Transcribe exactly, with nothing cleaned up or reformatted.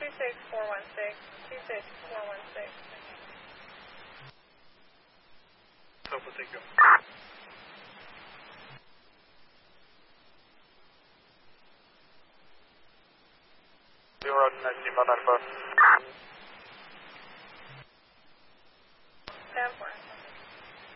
two six four one six, two six four one six. Topo, thank you. Zero nineteen one nine five. ten four.